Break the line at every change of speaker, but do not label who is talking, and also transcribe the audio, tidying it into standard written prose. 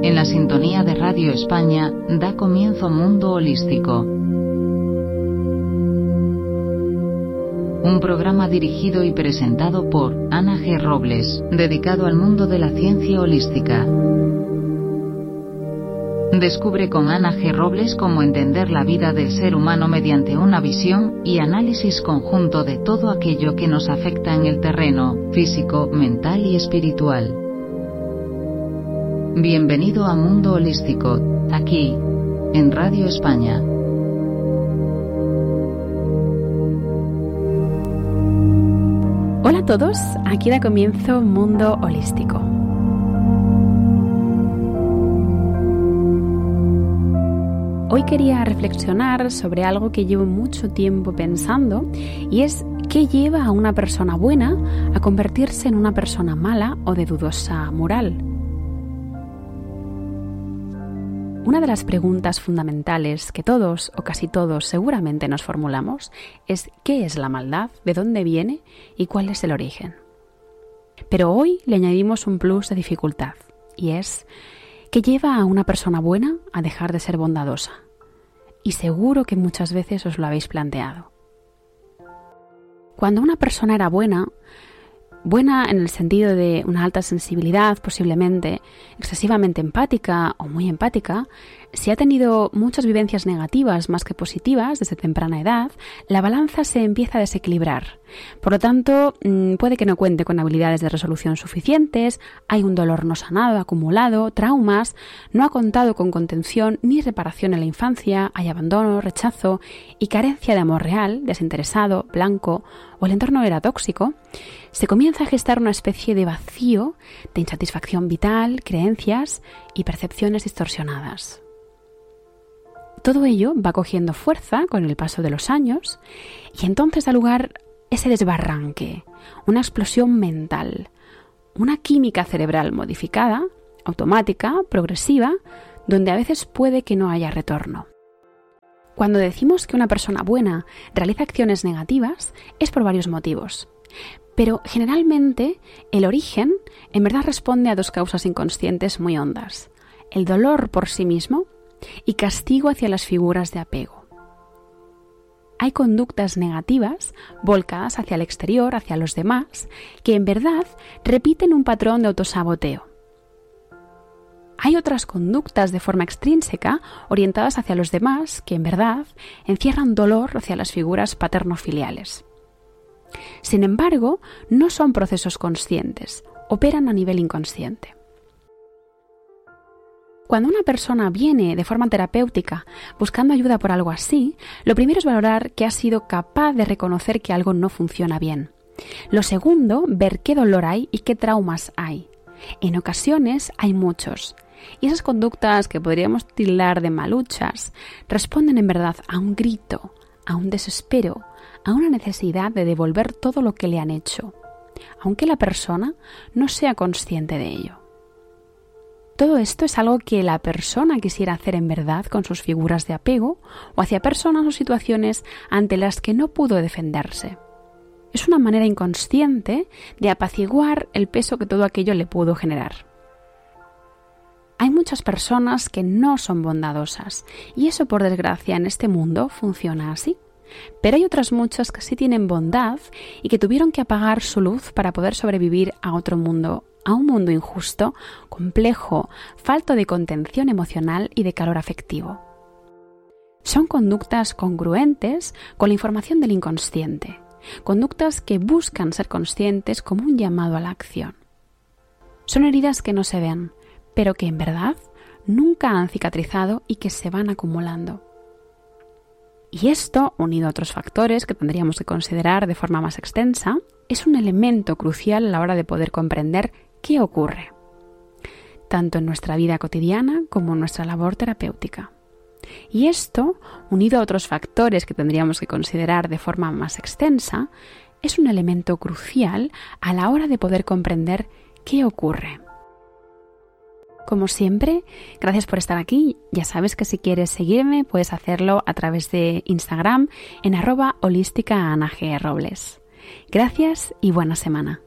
En la sintonía de Radio España da comienzo Mundo Holístico. Un programa dirigido y presentado por Ana G. Robles, dedicado al mundo de la ciencia holística. Descubre con Ana G. Robles cómo entender la vida del ser humano mediante una visión y análisis conjunto de todo aquello que nos afecta en el terreno físico, mental y espiritual. Bienvenido a Mundo Holístico, aquí, en Radio España.
Hola a todos, aquí da comienzo Mundo Holístico. Hoy quería reflexionar sobre algo que llevo mucho tiempo pensando, y es ¿qué lleva a una persona buena a convertirse en una persona mala o de dudosa moral? Una de las preguntas fundamentales que todos o casi todos seguramente nos formulamos es ¿qué es la maldad? ¿De dónde viene? ¿Y cuál es el origen? Pero hoy le añadimos un plus de dificultad, y es ¿qué lleva a una persona buena a dejar de ser bondadosa? Y seguro que muchas veces os lo habéis planteado. Cuando una persona era buena en el sentido de una alta sensibilidad, posiblemente excesivamente empática o muy empática, si ha tenido muchas vivencias negativas más que positivas desde temprana edad, la balanza se empieza a desequilibrar. Por lo tanto, puede que no cuente con habilidades de resolución suficientes, hay un dolor no sanado, acumulado, traumas, no ha contado con contención ni reparación en la infancia, hay abandono, rechazo y carencia de amor real, desinteresado, blanco, o el entorno era tóxico. Se comienza a gestar una especie de vacío, de insatisfacción vital, creencias y percepciones distorsionadas. Todo ello va cogiendo fuerza con el paso de los años y entonces da lugar ese desbarranque, una explosión mental, una química cerebral modificada, automática, progresiva, donde a veces puede que no haya retorno. Cuando decimos que una persona buena realiza acciones negativas es por varios motivos, pero generalmente el origen en verdad responde a dos causas inconscientes muy hondas: el dolor por sí mismo y castigo hacia las figuras de apego. Hay conductas negativas volcadas hacia el exterior, hacia los demás, que en verdad repiten un patrón de autosaboteo. Hay otras conductas de forma extrínseca orientadas hacia los demás que en verdad encierran dolor hacia las figuras paterno-filiales. Sin embargo, no son procesos conscientes, operan a nivel inconsciente. Cuando una persona viene de forma terapéutica buscando ayuda por algo así, lo primero es valorar que ha sido capaz de reconocer que algo no funciona bien. Lo segundo, ver qué dolor hay y qué traumas hay. En ocasiones hay muchos, y esas conductas que podríamos tildar de maluchas responden en verdad a un grito, a un desespero, a una necesidad de devolver todo lo que le han hecho, aunque la persona no sea consciente de ello. Todo esto es algo que la persona quisiera hacer en verdad con sus figuras de apego o hacia personas o situaciones ante las que no pudo defenderse. Es una manera inconsciente de apaciguar el peso que todo aquello le pudo generar. Hay muchas personas que no son bondadosas y eso, por desgracia, en este mundo funciona así. Pero hay otras muchas que sí tienen bondad y que tuvieron que apagar su luz para poder sobrevivir a otro mundo, a un mundo injusto, complejo, falto de contención emocional y de calor afectivo. Son conductas congruentes con la información del inconsciente, conductas que buscan ser conscientes como un llamado a la acción. Son heridas que no se ven, pero que en verdad nunca han cicatrizado y que se van acumulando. Y esto, unido a otros factores que tendríamos que considerar de forma más extensa, es un elemento crucial a la hora de poder comprender qué ocurre, tanto en nuestra vida cotidiana como en nuestra labor terapéutica. Y esto, unido a otros factores que tendríamos que considerar de forma más extensa, es un elemento crucial a la hora de poder comprender qué ocurre. Como siempre, gracias por estar aquí. Ya sabes que si quieres seguirme puedes hacerlo a través de Instagram en @holística Ana G. Robles. Gracias y buena semana.